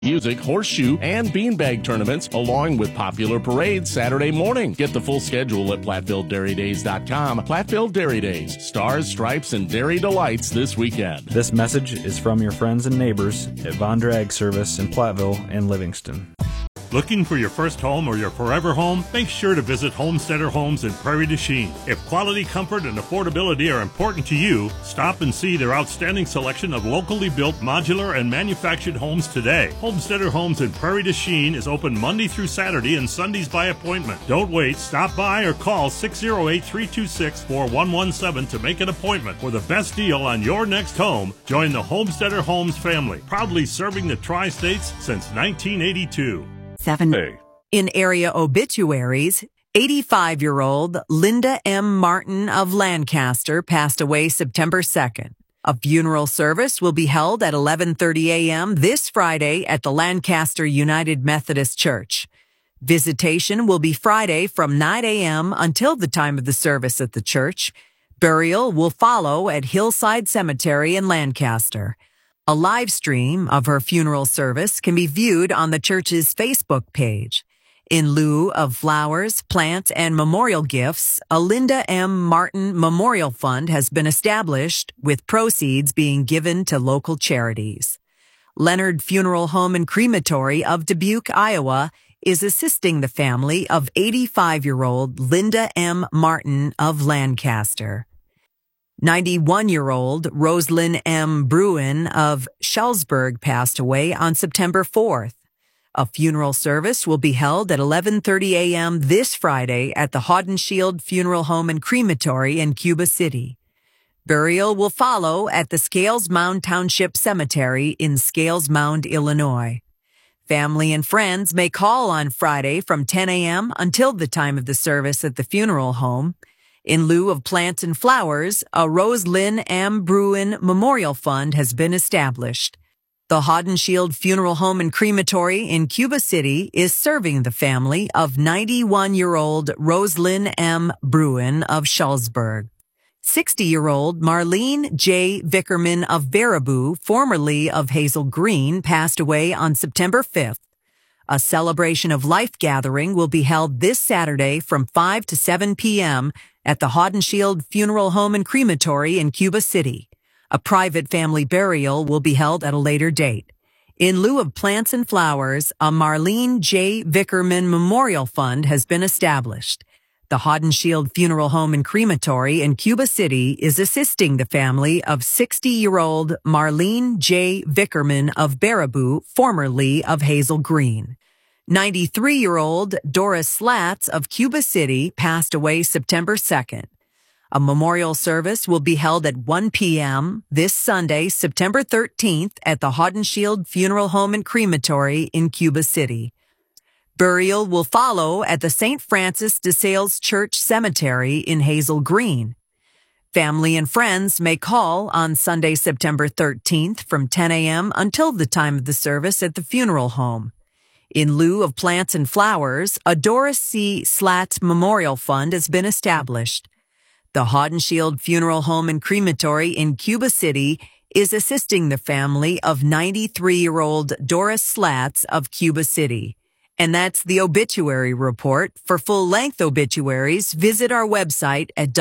Music, horseshoe, and beanbag tournaments, along with popular parades Saturday morning. Get the full schedule at PlatteVilleDairyDays.com. Platteville Dairy Days, stars, stripes, and dairy delights this weekend. This message is from your friends and neighbors at Von Drag Service in Platteville and Livingston. Looking for your first home or your forever home? Make sure to visit Homesteader Homes in Prairie du Chien. If quality, comfort, and affordability are important to you, stop and see their outstanding selection of locally built modular and manufactured homes today. Homesteader Homes in Prairie du Chien is open Monday through Saturday and Sundays by appointment. Don't wait. Stop by or call 608-326-4117 to make an appointment for the best deal on your next home. Join the Homesteader Homes family, proudly serving the Tri-States since 1982. 7. In area obituaries, 85-year-old Linda M. Martin of Lancaster passed away September 2nd. A funeral service will be held at 11:30 a.m. this Friday at the Lancaster United Methodist Church. Visitation will be Friday from 9 a.m. until the time of the service at the church. Burial will follow at Hillside Cemetery in Lancaster. A live stream of her funeral service can be viewed on the church's Facebook page. In lieu of flowers, plants, and memorial gifts, a Linda M. Martin Memorial Fund has been established, with proceeds being given to local charities. Leonard Funeral Home and Crematory of Dubuque, Iowa, is assisting the family of 85-year-old Linda M. Martin of Lancaster. 91-year-old Rosalind M. Bruin of Schellsburg passed away on September 4th. A funeral service will be held at 11:30 a.m. this Friday at the Haudenschild Funeral Home and Crematory in Cuba City. Burial will follow at the Scales Mound Township Cemetery in Scales Mound, Illinois. Family and friends may call on Friday from 10 a.m. until the time of the service at the funeral home. In lieu of plants and flowers, a Rosalind M. Bruin Memorial Fund has been established. The Haudenschild Funeral Home and Crematory in Cuba City is serving the family of 91-year-old Rosalind M. Bruin of Schellsburg. 60-year-old Marlene J. Vickerman of Baraboo, formerly of Hazel Green, passed away on September 5th. A celebration of life gathering will be held this Saturday from 5 to 7 p.m. at the Haudenschild Funeral Home and Crematory in Cuba City. A private family burial will be held at a later date. In lieu of plants and flowers, a Marlene J. Vickerman Memorial Fund has been established. The Haudenschild Funeral Home and Crematory in Cuba City is assisting the family of 60-year-old Marlene J. Vickerman of Baraboo, formerly of Hazel Green. 93-year-old Doris Slats of Cuba City passed away September 2nd. A memorial service will be held at 1 p.m. this Sunday, September 13th at the Haudenschild Funeral Home and Crematory in Cuba City. Burial will follow at the St. Francis de Sales Church Cemetery in Hazel Green. Family and friends may call on Sunday, September 13th from 10 a.m. until the time of the service at the funeral home. In lieu of plants and flowers, a Doris C. Slats Memorial Fund has been established. The Haudenschild Funeral Home and Crematory in Cuba City is assisting the family of 93-year-old Doris Slats of Cuba City. And that's the obituary report. For full-length obituaries, visit our website at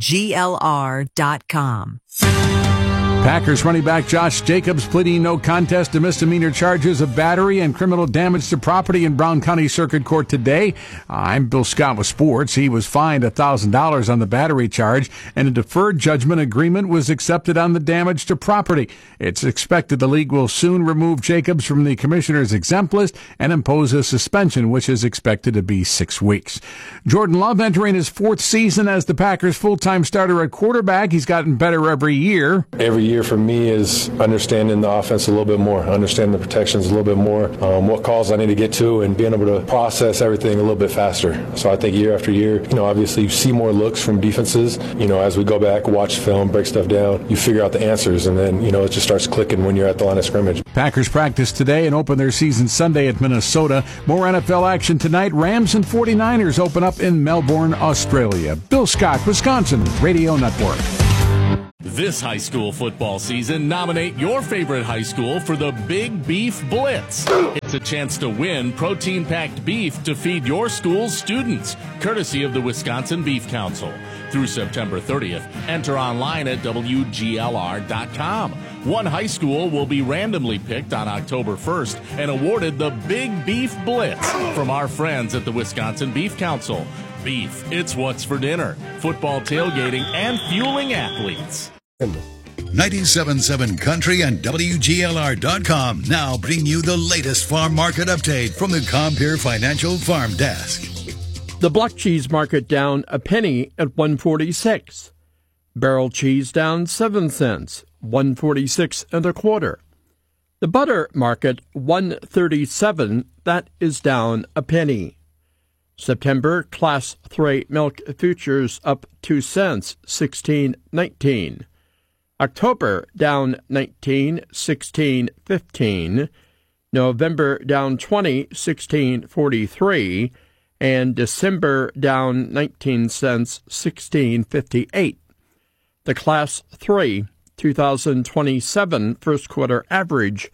WGLR.com. Packers running back Josh Jacobs pleading no contest to misdemeanor charges of battery and criminal damage to property in Brown County Circuit Court today. I'm Bill Scott with sports. He was fined $1,000 on the battery charge, and a deferred judgment agreement was accepted on the damage to property. It's expected the league will soon remove Jacobs from the commissioner's exempt list and impose a suspension, which is expected to be 6 weeks. Jordan Love entering his 4th season as the Packers' full-time starter at quarterback. He's gotten better every year. Every year for me is understanding the offense a little bit more, understanding the protections a little bit more, what calls I need to get to, and being able to process everything a little bit faster. So I think year after year, obviously you see more looks from defenses. As we go back, watch film, break stuff down, you figure out the answers, and then, it just starts clicking when you're at the line of scrimmage. Packers practice today and open their season Sunday at Minnesota. More NFL action tonight. Rams and 49ers open up in Melbourne, Australia. Bill Scott, Wisconsin Radio Network. This high school football season, nominate your favorite high school for the Big Beef Blitz. It's a chance to win protein-packed beef to feed your school's students, courtesy of the Wisconsin Beef Council. Through September 30th, enter online at WGLR.com. One high school will be randomly picked on October 1st and awarded the Big Beef Blitz from our friends at the Wisconsin Beef Council. Beef, it's what's for dinner. Football tailgating and fueling athletes. 97.7 Country and WGLR.com now bring you the latest farm market update from the Compeer Financial Farm Desk. The block cheese market down a penny at $1.46. Barrel cheese down 7 cents, $1.46 1/4. The butter market $1.37. That is down a penny. September Class 3 milk futures up 2 cents, $16.19. October down 19, $16.15. November down 20, $16.43. And December down 19 cents, $16.58. The Class 3 2027 first quarter average,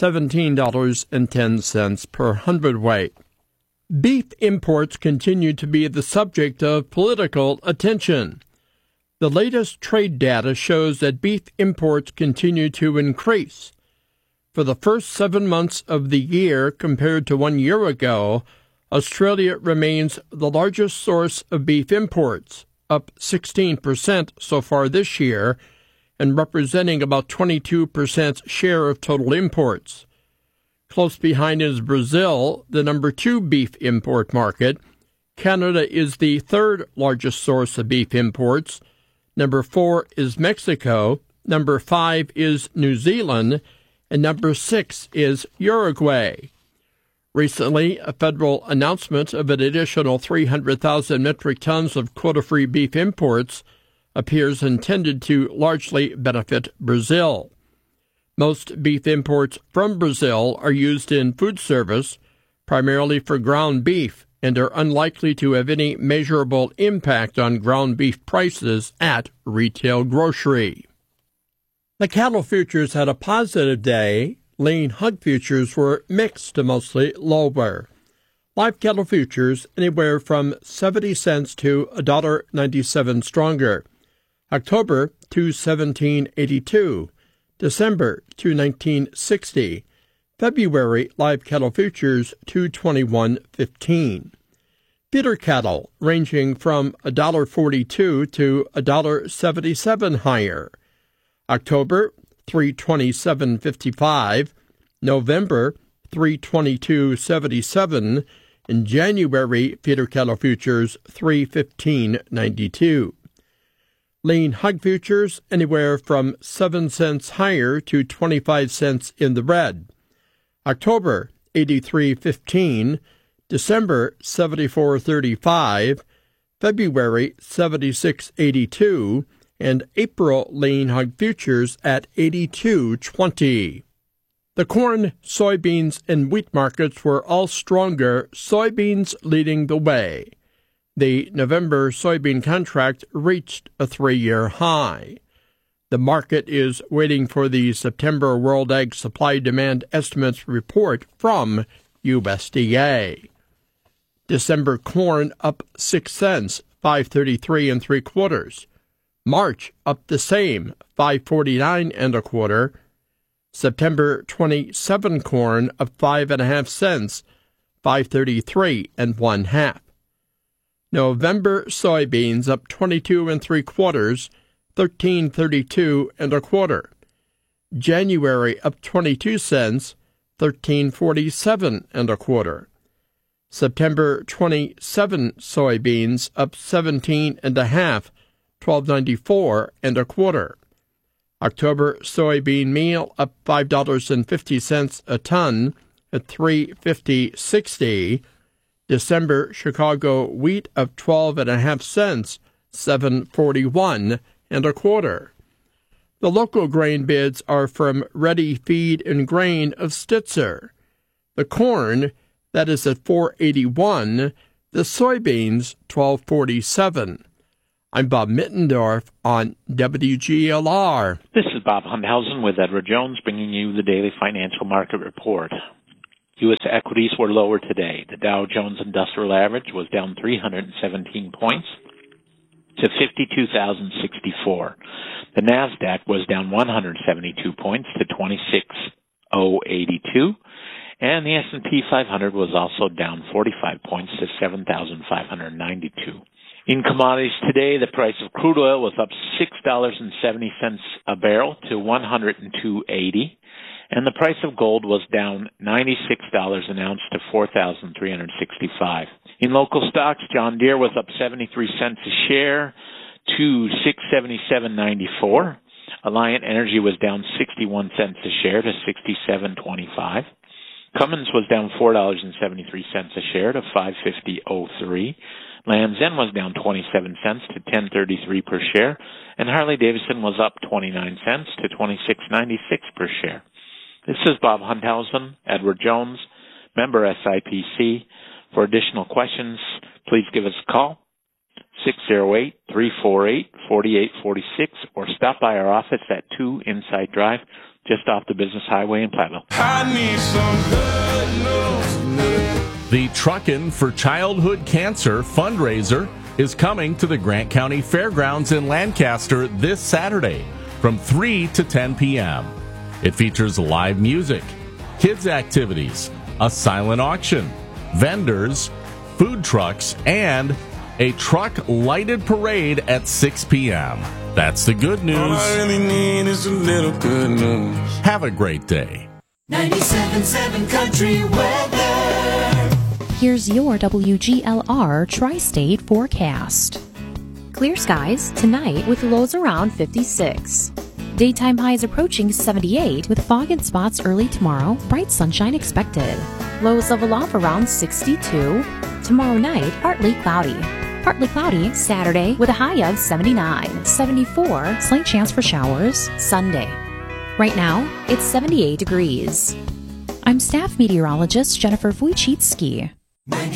$17.10 per hundredweight. Beef imports continue to be the subject of political attention. The latest trade data shows that beef imports continue to increase. For the first 7 months of the year compared to 1 year ago, Australia remains the largest source of beef imports, up 16% so far this year, and representing about 22% share of total imports. Close behind is Brazil, the number 2 beef import market. Canada is the third largest source of beef imports. Number 4 is Mexico. Number 5 is New Zealand. And number 6 is Uruguay. Recently, a federal announcement of an additional 300,000 metric tons of quota-free beef imports appears intended to largely benefit Brazil. Most beef imports from Brazil are used in food service, primarily for ground beef, and are unlikely to have any measurable impact on ground beef prices at retail grocery. The cattle futures had a positive day. Lean hog futures were mixed to mostly lower. Live cattle futures anywhere from 70 cents to $1.97 stronger. October, $217.82. December, $219.60. February live cattle futures, $221.15. Feeder cattle ranging from $1.42 to $1.77 higher. October, $327.55. November, $322.77. In January, feeder cattle futures, $315.92. Lean hog futures anywhere from 7 cents higher to 25 cents in the red. October, $83.15. December, $74.35. February, $76.82. And April lean hog futures at $82.20. The corn, soybeans, and wheat markets were all stronger, soybeans leading the way. The November soybean contract reached a 3-year high. The market is waiting for the September World Ag Supply Demand Estimates report from USDA. December corn up 6 cents, $5.33 3/4. March up the same, $5.49 1/4. September 27 corn up 5.5 cents, $5.33 1/2. November soybeans up 22 3/4, $13.32 1/4. January up 22 cents, $13.47 1/4. September 27 soybeans up 17.5, $12.94 1/4. October soybean meal up $5.50 a ton at $3.50.60. December Chicago wheat up 12.5 cents, $7.41 1/4. The local grain bids are from Ready Feed and Grain of Stitzer. The corn, that is at $4.81. The soybeans, $12.47. I'm Bob Mittendorf on WGLR. This is Bob Hundhausen with Edward Jones bringing you the Daily Financial Market Report. U.S. equities were lower today. The Dow Jones Industrial Average was down 317 points to 52,064. The NASDAQ was down 172 points to 26,082. And the S&P 500 was also down 45 points to 7,592. In commodities today, the price of crude oil was up $6.70 a barrel to $102.80, and the price of gold was down $96 an ounce to $4,365. In local stocks, John Deere was up 73 cents a share to $677.94. Alliant Energy was down 61 cents a share to $67.25. Cummins was down $4.73 a share to $550.03. Land's End was down 27 cents to $10.33 per share, and Harley-Davidson was up 29 cents to $26.96 per share. This is Bob Hundhausen, Edward Jones, member SIPC. For additional questions, please give us a call, 608-348-4846, or stop by our office at 2 Insight Drive, just off the Business Highway in Platteville. I need some good news. The Truckin' for Childhood Cancer fundraiser is coming to the Grant County Fairgrounds in Lancaster this Saturday from 3 to 10 p.m. It features live music, kids' activities, a silent auction, vendors, food trucks, and a truck-lighted parade at 6 p.m. That's the good news. All I really need is a little good news. Have a great day. 97.7 Country Weather. Here's your WGLR Tri-State forecast. Clear skies tonight with lows around 56. Daytime highs approaching 78 with fog in spots early tomorrow. Bright sunshine expected. Lows level off around 62. Tomorrow night, partly cloudy. Partly cloudy Saturday with a high of 79. 74, slight chance for showers Sunday. Right now, it's 78 degrees. I'm staff meteorologist Jennifer Wojcicki.